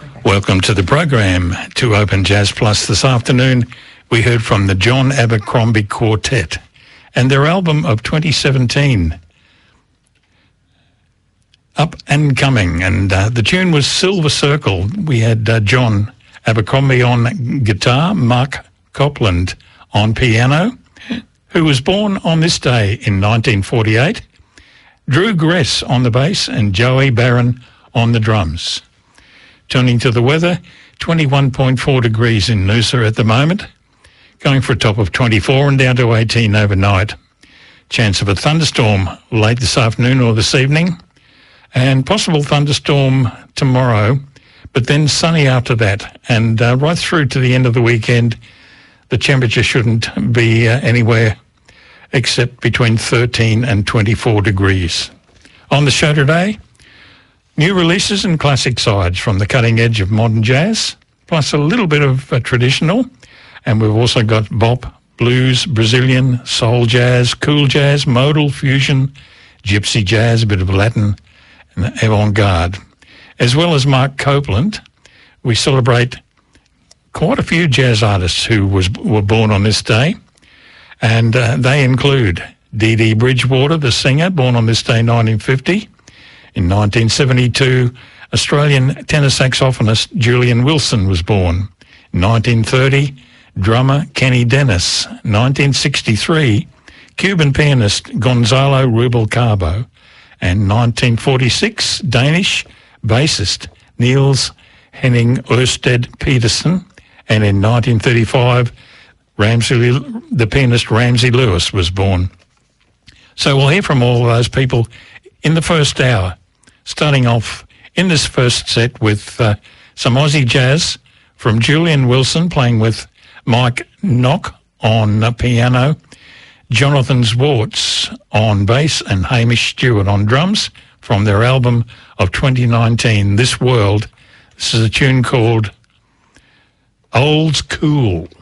Welcome to the program, to Open Jazz Plus. This afternoon, we heard from the John Abercrombie Quartet and their album of 2017, Up and Coming, and the tune was Silver Circle. We had John Abercrombie on guitar, Mark Copland on piano, who was born on this day in 1948, Drew Gress on the bass, and Joey Barron on the drums. Turning to the weather, 21.4 degrees in Noosa at the moment, going for a top of 24 and down to 18 overnight. Chance of a thunderstorm late this afternoon or this evening, and possible thunderstorm tomorrow, but then sunny after that. And right through to the end of the weekend, the temperature shouldn't be anywhere except between 13 and 24 degrees. On the show today, new releases and classic sides from the cutting edge of modern jazz, plus a little bit of traditional. And we've also got bop, blues, Brazilian, soul jazz, cool jazz, modal, fusion, gypsy jazz, a bit of Latin and avant-garde. As well as Mark Copland, we celebrate quite a few jazz artists who were born on this day. And they include Dee Dee Bridgewater, the singer, born on this day 1950. In 1972, Australian tenor saxophonist Julian Wilson was born. In 1930, drummer Kenny Dennis. 1963, Cuban pianist Gonzalo Rubalcaba. And 1946, Danish bassist Niels Henning Ørsted Petersen. And in 1935, the pianist Ramsey Lewis was born. So we'll hear from all of those people in the first hour, starting off in this first set with some Aussie jazz from Julian Wilson, playing with Mike Knock on piano, Jonathan Zwartz on bass, and Hamish Stewart on drums from their album of 2019, This World. This is a tune called Old Cool.